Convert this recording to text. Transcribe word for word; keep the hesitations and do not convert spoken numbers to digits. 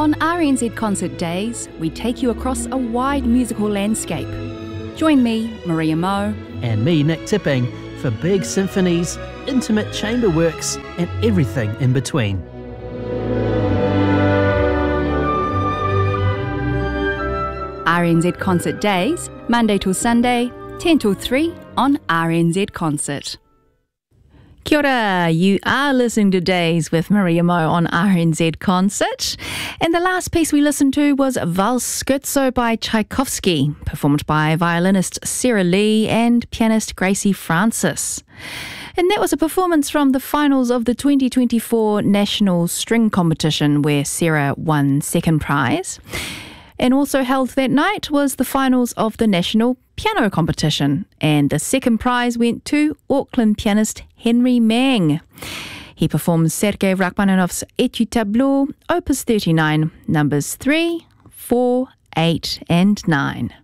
On R N Z Concert Days, we take you across a wide musical landscape. Join me, Maria Moe, and me, Nick Tipping, for big symphonies, intimate chamber works, and everything in between. R N Z Concert Days, Monday till Sunday, ten till three on R N Z Concert. Kia ora, you are listening to Days with Maria Moe on R N Z Concert. And the last piece we listened to was Valse Scherzo by Tchaikovsky, performed by violinist Sarah Lee and pianist Gracie Francis. And that was a performance from the finals of the twenty twenty-four National String Competition, where Sarah won second prize. And also held that night was the finals of the National Piano Competition, and the second prize went to Auckland pianist Henry Mang. He performs Sergei Rachmaninoff's Etude Tableau, Opus thirty-nine, numbers three, four, eight and nine.